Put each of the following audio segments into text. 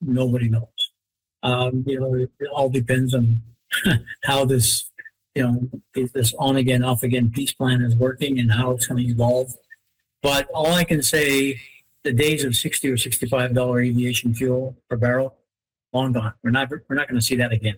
nobody knows. It all depends on how this, this on again, off again peace plan is working and how it's going to evolve. But all I can say, the days of $60 or $65 aviation fuel per barrel, long gone. We're not going to see that again,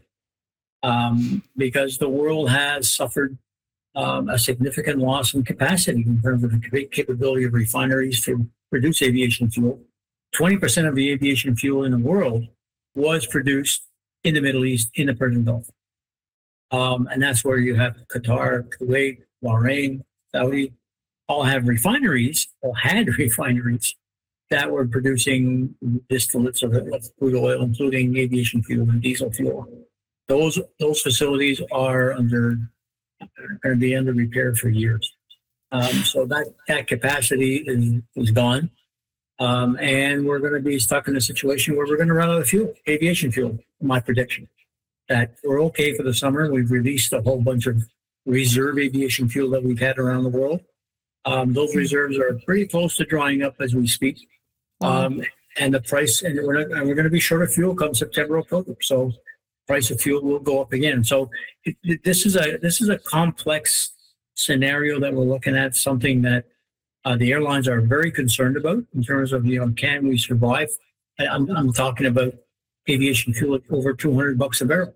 because the world has suffered a significant loss in capacity in terms of the capability of refineries to produce aviation fuel. 20% of the aviation fuel in the world was produced in the Middle East, in the Persian Gulf. And that's where you have Qatar, Kuwait, Bahrain, Saudi, all have refineries, or had refineries that were producing distillates of crude oil, including aviation fuel and diesel fuel. Those facilities are going to be under repair for years. So that capacity is gone. And we're going to be stuck in a situation where we're going to run out of fuel, aviation fuel, my prediction. That we're okay for the summer. We've released a whole bunch of reserve aviation fuel that we've had around the world. Those reserves are pretty close to drying up as we speak. And the price, and we're going to be short of fuel come September, October. So price of fuel will go up again. So this is a complex scenario that we're looking at, something that the airlines are very concerned about in terms of, can we survive? I'm talking about aviation fuel at over $200 a barrel,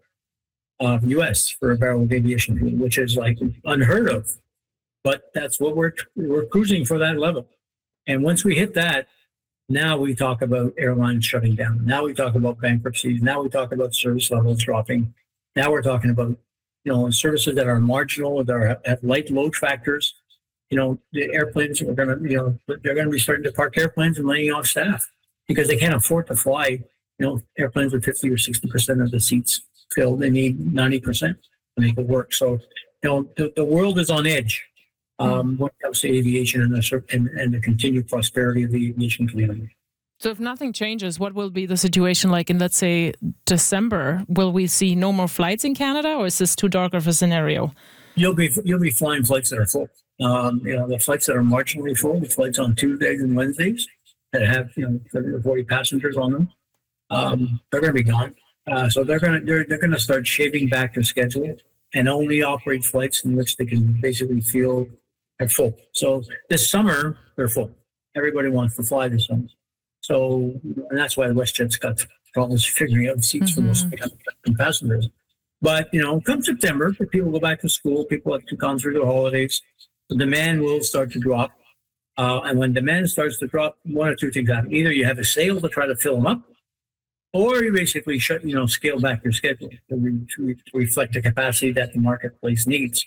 US for a barrel of aviation fuel, which is like unheard of. But that's what we're cruising for, that level. And once we hit that, now we talk about airlines shutting down. Now we talk about bankruptcies. Now we talk about service levels dropping. Now we're talking about, services that are marginal, that are at light load factors. The airplanes are going to, they're going to be starting to park airplanes and laying off staff because they can't afford to fly, airplanes with 50 or 60% of the seats filled. They need 90% to make it work. So, the world is on edge when it comes to aviation and the continued prosperity of the aviation community. So if nothing changes, what will be the situation like in, let's say, December? Will we see no more flights in Canada, or is this too dark of a scenario? You'll be flying flights that are full. The flights that are marginally full, the flights on Tuesdays and Wednesdays that have 30 or 40 passengers on them, they're going to be gone. So they're going to start shaving back their schedule and only operate flights in which they can basically feel they're full. So this summer they're full. Everybody wants to fly this summer. So, and that's why WestJet's got problems figuring out seats for those passengers. But come September, people go back to school, people have to come through the holidays. The demand will start to drop. And when demand starts to drop, one or two things happen. Either you have a sale to try to fill them up, or you basically scale back your schedule to reflect the capacity that the marketplace needs.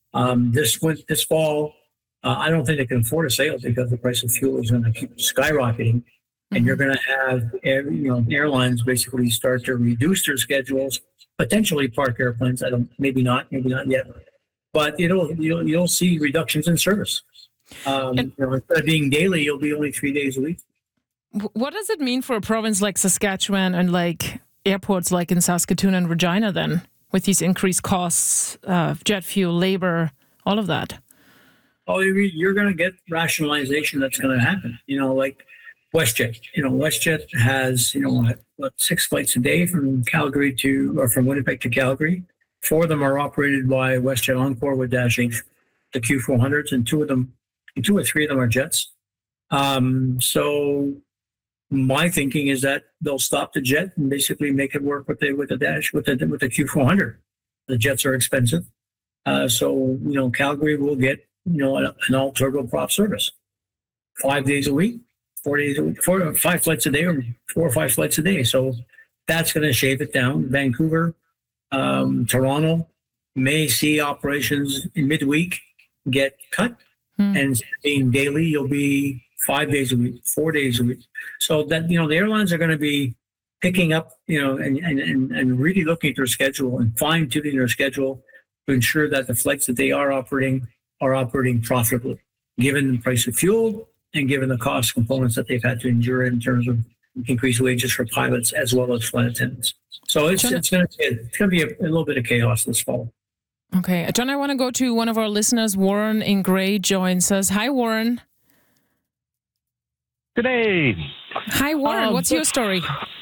This fall, I don't think they can afford a sale because the price of fuel is going to keep skyrocketing. And you're going to have airlines basically start to reduce their schedules, potentially park airplanes. Maybe not yet. But you'll see reductions in service. Instead of being daily, you'll be only 3 days a week. What does it mean for a province like Saskatchewan and like airports like in Saskatoon and Regina then, with these increased costs, jet fuel, labor, all of that? Oh, you're going to get rationalization that's going to happen. Like WestJet. WestJet has 6 flights a day from Winnipeg to Calgary. 4 of them are operated by WestJet Encore with Dash 8, the Q400s, and 2 or 3 of them are jets. So my thinking is that they'll stop the jet and basically make it work with the Q400. The jets are expensive, so Calgary will get an all turboprop service, 5 days a week, 4 days a week, 4 or 5 flights a day, or 4 or 5 flights a day. So that's going to shave it down. Vancouver, Toronto may see operations in midweek get cut, and being daily, you'll be 5 days a week, 4 days a week. So that the airlines are going to be picking up, and really looking at their schedule and fine tuning their schedule to ensure that the flights that they are operating profitably, given the price of fuel and given the cost components that they've had to endure in terms of increased wages for pilots as well as flight attendants. So it's going to be a little bit of chaos this fall. Okay, John, I want to go to one of our listeners. Warren in Gray joins us. Hi, Warren. Good day. Hi, Warren. What's your story?